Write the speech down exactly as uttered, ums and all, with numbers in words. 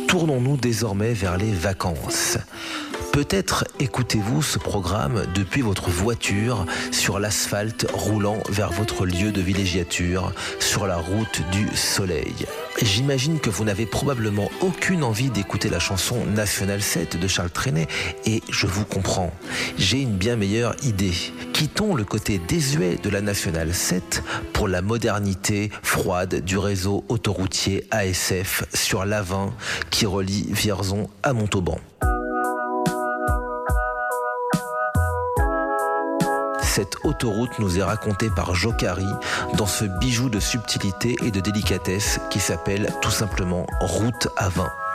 Tournons-nous désormais vers les vacances. Peut-être écoutez-vous ce programme depuis votre voiture, sur l'asphalte roulant vers votre lieu de villégiature, sur la route du soleil. J'imagine que vous n'avez probablement aucune envie d'écouter la chanson National sept de Charles Trenet, et je vous comprends. J'ai une bien meilleure idée. Quittons le côté désuet de la National sept pour la modernité froide du réseau autoroutier A S F sur l'A vingt qui relie Vierzon à Montauban. Cette autoroute nous est racontée par Joe-Carry dans ce bijou de subtilité et de délicatesse qui s'appelle tout simplement Route A vingt.